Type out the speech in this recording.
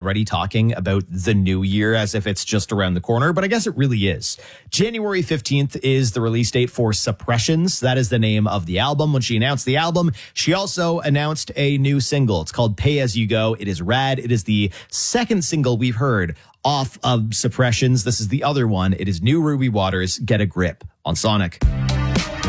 already talking about the new year as if it's just around the corner, but I guess it really is. January 15th is the release date for Suppressions. That is the name of the album. When she announced the album, she also announced a new single. It's called Pay As You Go. It is rad. It is the second single we've heard off of Suppressions. This is the other one. It is New Ruby Waters, Get a Grip on Sonic.